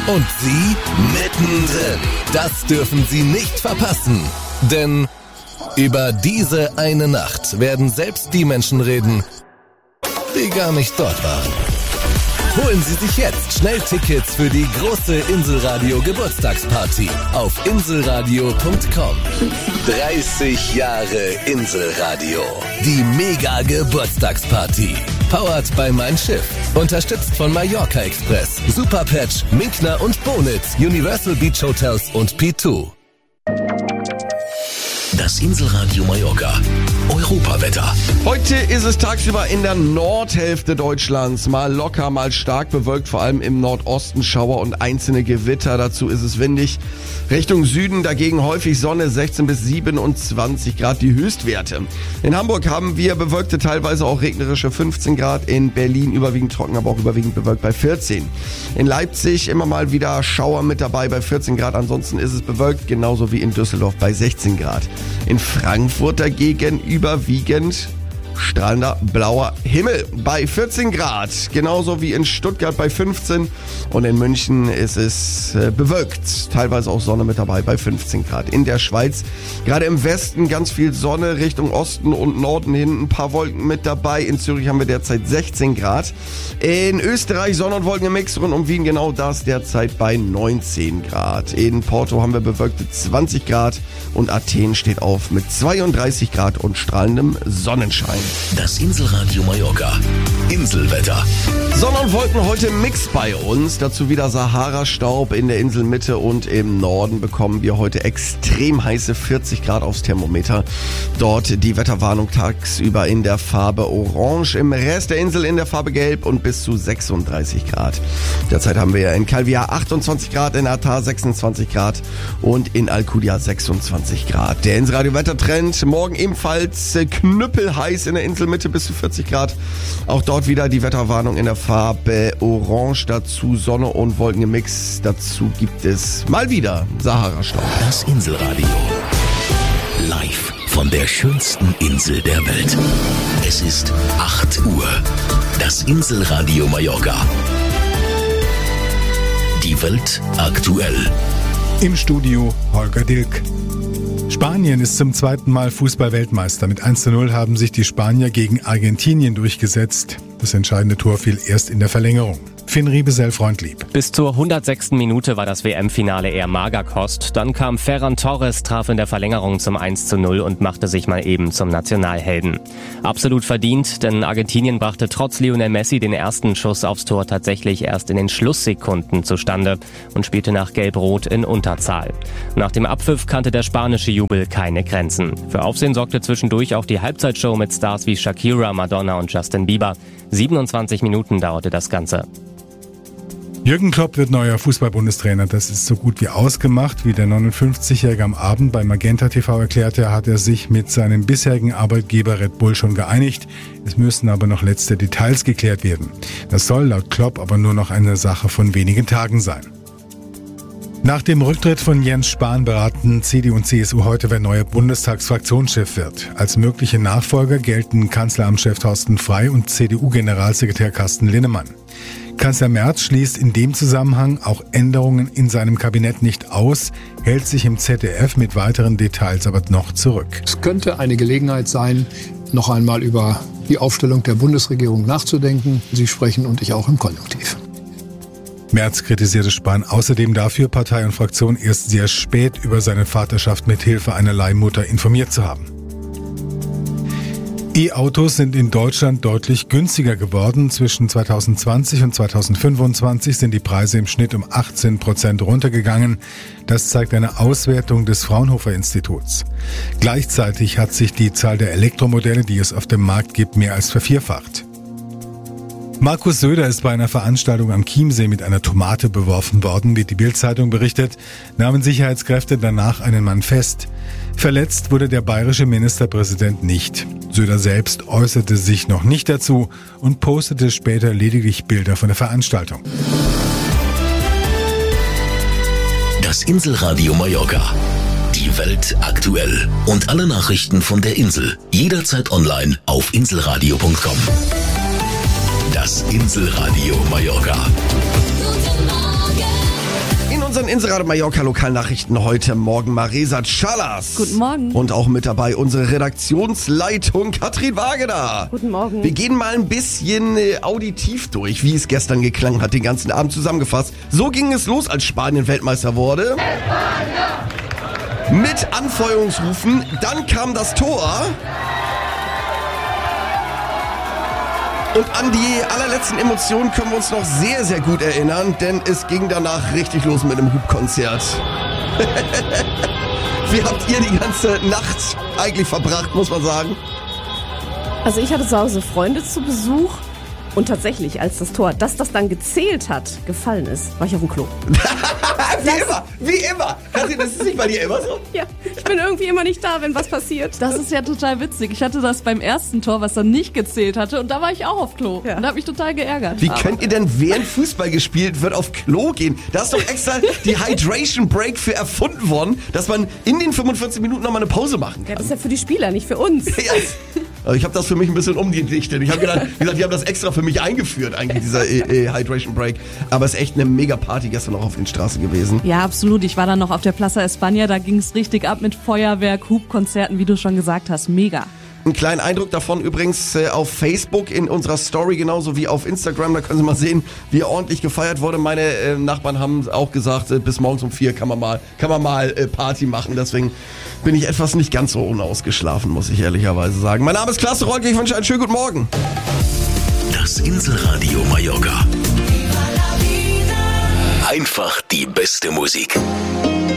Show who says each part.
Speaker 1: Und Sie mittendrin. Das dürfen Sie nicht verpassen. Denn über diese eine Nacht werden selbst die Menschen reden, die gar nicht dort waren. Holen Sie sich jetzt schnell Tickets für die große Inselradio Geburtstagsparty auf inselradio.com. 30 Jahre Inselradio. Die Mega Geburtstagsparty. Powered by Mein Schiff. Unterstützt von Mallorca Express, Superpatch, Minkner und Bonitz, Universal Beach Hotels und P2.
Speaker 2: Das Inselradio Mallorca. Europawetter.
Speaker 3: Heute ist es tagsüber in der Nordhälfte Deutschlands mal locker, mal stark bewölkt, vor allem im Nordosten Schauer und einzelne Gewitter. Dazu ist es windig. Richtung Süden dagegen häufig Sonne, 16 bis 27 Grad die Höchstwerte. In Hamburg haben wir bewölkte, teilweise auch regnerische 15 Grad. In Berlin überwiegend trocken, aber auch überwiegend bewölkt bei 14. In Leipzig immer mal wieder Schauer mit dabei bei 14 Grad. Ansonsten ist es bewölkt, genauso wie in Düsseldorf bei 16 Grad. In Frankfurt dagegen überwiegend strahlender blauer Himmel bei 14 Grad. Genauso wie in Stuttgart bei 15. Und in München ist es bewölkt. Teilweise auch Sonne mit dabei bei 15 Grad. In der Schweiz gerade im Westen ganz viel Sonne, Richtung Osten und Norden hin ein paar Wolken mit dabei. In Zürich haben wir derzeit 16 Grad. In Österreich Sonne und Wolken im Mix rund um Wien genau das derzeit bei 19 Grad. In Porto haben wir bewölkte 20 Grad und Athen steht auf mit 32 Grad und strahlendem Sonnenschein.
Speaker 2: Das Inselradio Mallorca. Inselwetter.
Speaker 3: Sonne und Wolken heute im Mix bei uns. Dazu wieder Sahara-Staub in der Inselmitte und im Norden bekommen wir heute extrem heiße 40 Grad aufs Thermometer. Dort die Wetterwarnung tagsüber in der Farbe Orange, im Rest der Insel in der Farbe Gelb und bis zu 36 Grad. Derzeit haben wir in Calvia 28 Grad, in Atar 26 Grad und in Alcudia 26 Grad. Der Inselradio-Wettertrend morgen ebenfalls knüppelheiß in der Inselmitte bis zu 40 Grad. Auch dort wieder die Wetterwarnung in der Farbe Orange. Dazu Sonne und Wolken im Mix. Dazu gibt es mal wieder Sahara-Staub.
Speaker 2: Das Inselradio. Live von der schönsten Insel der Welt. Es ist 8 Uhr. Das Inselradio Mallorca. Die Welt aktuell.
Speaker 4: Im Studio Holger Dilk. Spanien ist zum zweiten Mal Fußball-Weltmeister. Mit 1:0 haben sich die Spanier gegen Argentinien durchgesetzt. Das entscheidende Tor fiel erst in der Verlängerung. Finn Riebesell-Freundlieb.
Speaker 5: Bis zur 106. Minute war das WM-Finale eher Magerkost. Dann kam Ferran Torres, traf in der Verlängerung zum 1:0 und machte sich mal eben zum Nationalhelden. Absolut verdient, denn Argentinien brachte trotz Lionel Messi den ersten Schuss aufs Tor tatsächlich erst in den Schlusssekunden zustande und spielte nach Gelb-Rot in Unterzahl. Nach dem Abpfiff kannte der spanische Jubel keine Grenzen. Für Aufsehen sorgte zwischendurch auch die Halbzeitshow mit Stars wie Shakira, Madonna und Justin Bieber. 27 Minuten dauerte das Ganze.
Speaker 4: Jürgen Klopp wird neuer Fußball-Bundestrainer. Das ist so gut wie ausgemacht. Wie der 59-Jährige am Abend bei Magenta TV erklärte, hat er sich mit seinem bisherigen Arbeitgeber Red Bull schon geeinigt. Es müssen aber noch letzte Details geklärt werden. Das soll laut Klopp aber nur noch eine Sache von wenigen Tagen sein. Nach dem Rücktritt von Jens Spahn beraten CDU und CSU heute, wer neuer Bundestagsfraktionschef wird. Als mögliche Nachfolger gelten Kanzleramtschef Thorsten Frey und CDU-Generalsekretär Carsten Linnemann. Kanzler Merz schließt in dem Zusammenhang auch Änderungen in seinem Kabinett nicht aus, hält sich im ZDF mit weiteren Details aber noch zurück.
Speaker 6: Es könnte eine Gelegenheit sein, noch einmal über die Aufstellung der Bundesregierung nachzudenken. Sie sprechen und ich auch im Konjunktiv.
Speaker 4: Merz kritisierte Spahn außerdem dafür, Partei und Fraktion erst sehr spät über seine Vaterschaft mit Hilfe einer Leihmutter informiert zu haben. E-Autos sind in Deutschland deutlich günstiger geworden. Zwischen 2020 und 2025 sind die Preise im Schnitt um 18% runtergegangen. Das zeigt eine Auswertung des Fraunhofer-Instituts. Gleichzeitig hat sich die Zahl der Elektromodelle, die es auf dem Markt gibt, mehr als vervierfacht. Markus Söder ist bei einer Veranstaltung am Chiemsee mit einer Tomate beworfen worden, wie die Bild-Zeitung berichtet, nahmen Sicherheitskräfte danach einen Mann fest. Verletzt wurde der bayerische Ministerpräsident nicht. Söder selbst äußerte sich noch nicht dazu und postete später lediglich Bilder von der Veranstaltung.
Speaker 2: Das Inselradio Mallorca. Die Welt aktuell. Und alle Nachrichten von der Insel. Jederzeit online auf inselradio.com. Das Inselradio Mallorca.
Speaker 7: Guten Morgen.
Speaker 3: unseren Inseradio Mallorca Lokalnachrichten heute Morgen Marisa Chalas.
Speaker 7: Guten Morgen.
Speaker 3: Und auch mit dabei unsere Redaktionsleitung Katrin Wagener.
Speaker 7: Guten Morgen.
Speaker 3: Wir gehen mal ein bisschen auditiv durch, wie es gestern geklangen hat, den ganzen Abend zusammengefasst. So ging es los, als Spanien Weltmeister wurde. Mit Anfeuerungsrufen. Dann kam das Tor. Und an die allerletzten Emotionen können wir uns noch sehr, sehr gut erinnern, denn es ging danach richtig los mit dem Hupkonzert. Wie habt ihr die ganze Nacht eigentlich verbracht, muss man sagen?
Speaker 7: Also ich hatte zu Hause Freunde zu Besuch und tatsächlich, als das Tor, dass das dann gezählt hat, gefallen ist, war ich auf dem Klo.
Speaker 3: Wie immer. Katrin, das ist nicht bei dir immer so?
Speaker 7: Ja, ich bin irgendwie immer nicht da, wenn was passiert.
Speaker 8: Das ist ja total witzig. Ich hatte das beim ersten Tor, was dann nicht gezählt hatte, und da war ich auch auf Klo.
Speaker 7: Ja.
Speaker 8: Und habe mich total geärgert.
Speaker 3: Wie könnt ihr denn, während Fußball gespielt wird, auf Klo gehen? Da ist doch extra die Hydration Break für erfunden worden, dass man in den 45 Minuten nochmal eine Pause machen kann.
Speaker 7: Ja, das ist ja für die Spieler, nicht für uns.
Speaker 3: Yes. Also ich habe das für mich ein bisschen umgedichtet. Ich habe gesagt, die haben das extra für mich eingeführt, eigentlich, dieser Hydration Break. Aber es ist echt eine mega Party gestern auch auf den Straßen gewesen.
Speaker 8: Ja, absolut. Ich war dann noch auf der Plaza España, da ging es richtig ab mit Feuerwerk, Hubkonzerten, wie du schon gesagt hast. Mega.
Speaker 3: Einen kleinen Eindruck davon übrigens auf Facebook in unserer Story, genauso wie auf Instagram. Da können Sie mal sehen, wie ordentlich gefeiert wurde. Meine Nachbarn haben auch gesagt, bis morgens um 4 kann man mal Party machen. Deswegen bin ich etwas nicht ganz so unausgeschlafen, muss ich ehrlicherweise sagen. Mein Name ist Klaas Rolke, ich wünsche einen schönen guten Morgen.
Speaker 2: Das Inselradio Mallorca. Einfach die beste Musik.